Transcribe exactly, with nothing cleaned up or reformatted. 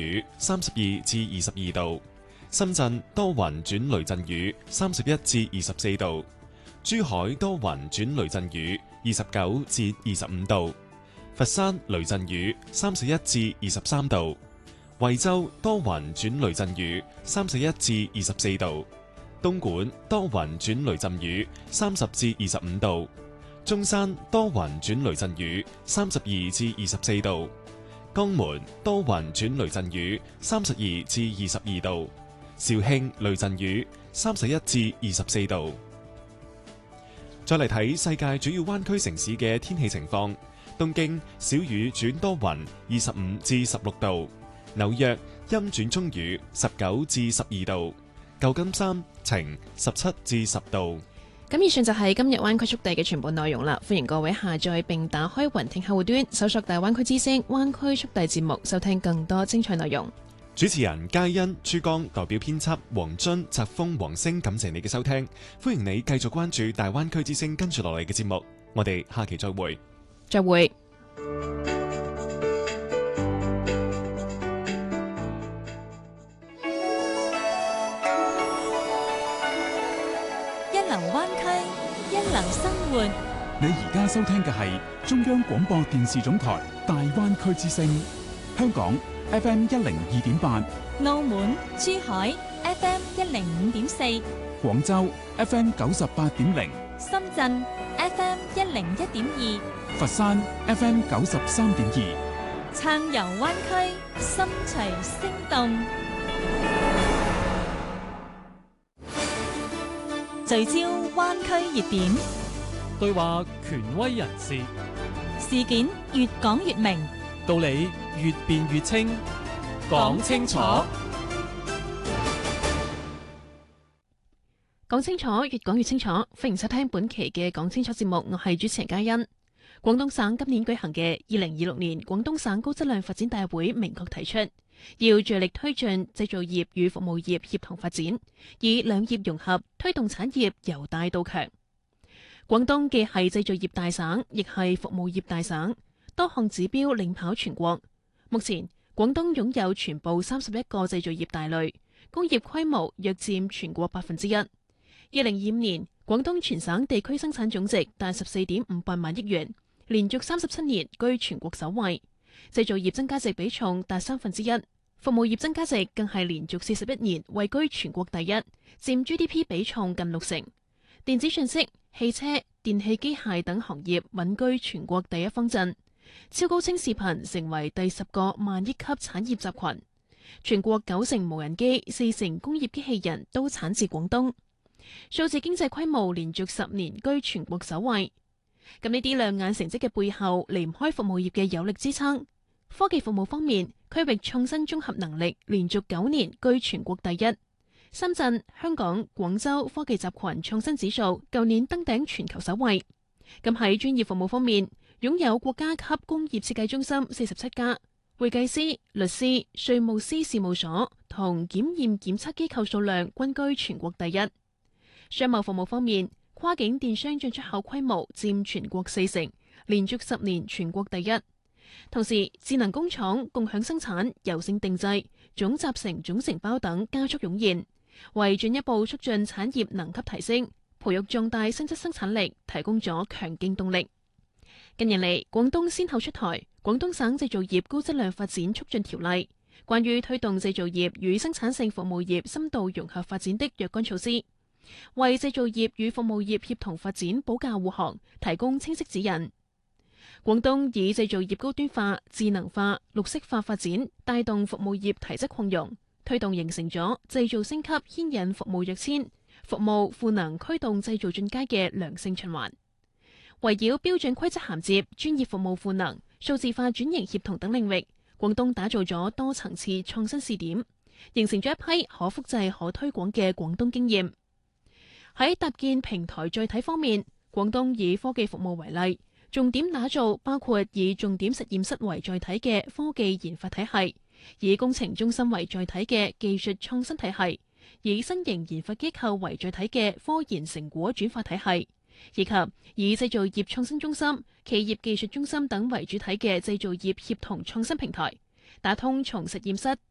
雨，三十二至二十二度；深圳多雲轉雷陣雨，三十一至二十四度；珠海多雲轉雷陣雨，二十九至二十五度；佛山雷陣雨，三十一至二十三度；惠州多雲轉雷陣雨，三十一至二十四度；東莞多雲轉雷陣雨，三十至二十五度；中山多雲轉雷陣雨，三十二至二十四度；江門多雲轉雷陣雨，三十二至二十二度；肇慶雷陣雨，三十一至二十四度。再嚟睇世界主要灣區城市嘅天氣情況：東京小雨轉多雲，二十五至十六度；紐約陰轉中雨，十九至十二度；舊金山晴，十七至十度。 咁以上就係今日灣區速遞嘅全部內容啦。歡迎各位下載並打開雲聽客戶端，搜索大灣區之聲灣區速遞節目，收聽更多精彩內容。 主持人佳欣、珠江，代表編輯黃津、澤峰、黃星，感謝你嘅收聽。歡迎你繼續關注大灣區之聲跟住落嚟嘅節目。我哋下期再會。 再會。 一流灣區，一流生活。 你而家收聽嘅係中央廣播電視總台大灣區之聲，香港 F M 一零二點八， 澳門、珠海 F M 一零五點四， 廣州 F M 九十八點零， 深圳 F M 一零一點二， 佛山 F M 九十三點二， 暢遊灣區，心隨聲動。聚焦灣區熱點， 對話權威人士， 事件越講越明， 道理越辯越清，講清楚， 講清楚，越講越清楚。歡迎收聽本期嘅講清楚節目，我係主持人嘉欣。廣東省今年舉行嘅二零二六年廣東省高質量發展大會明確提出，要着力推進製造業與服務業協同發展，以兩業融合推動產業由大到強。廣東既係製造業大省，亦係服務業大省，多項指標領跑全國。目前，廣東擁有全部三十一個製造業大類，工業規模約佔全國百分之一。二零二五年，廣東全省地區生產總值達十四點五百萬億元，連續三十七年居全國首位。製造業增加值比重達三分之一，服務業增加值更係連續四十一年位居全國第一，佔 G D P 比重近六成。電子信息、汽車、電氣機械等行業穩居全國第一方陣。超高清視頻成為第十個萬億級產業集群。全國九成無人機、四成工業機器人都產自廣東。數字經濟規模連續十年居全國首位。咁呢啲亮眼成績嘅背後，離唔開服務業嘅有力支撐。科技服務方面，區域創新綜合能力連續九年居全國第一。深圳、香港、廣州科技集群創新指數舊年登頂全球首位。咁喺專業服務方面，擁有國家級工業設計中心四十七家，會計師、律師、稅務師事務所同檢驗檢測機構數量均居全國第一。商貿服務方面，跨境電商進出口規模佔全國四成，連續十年全國第一。同時，智能工廠、共享生產、柔性定製、總集成、總承包等加速湧現，為進一步促進產業能級提升，培育壯大新質生產力提供咗強勁動力。近年嚟，廣東先後出台《廣東省製造業高質量發展促進條例》，關於推動製造業與生產性服務業深度融合發展的若干措施，為製造業與服務業協同發展保駕護航提供清晰指引。廣東以製造業高端化、智能化、綠色化發展，帶動服務業提質擴容，推動形成咗製造升級牽引服務躍遷、服務賦能驅動製造進階嘅良性循環。圍繞標準規則銜接、專業服務賦能、數字化轉型協同等領域，廣東打造咗多層次創新試點，形成咗一批可複製可推廣嘅廣東經驗。喺搭建平台載體方面，廣東以科技服務為例，重點打造包括以重點實驗室為載體嘅科技研發體系，以工程中心為載體嘅技術創新體系，以新型研發機構為載體嘅科研成果轉化體系，以及以製造業創新中心、企業技術中心等為主體嘅製造業協同創新平台，打通從實驗室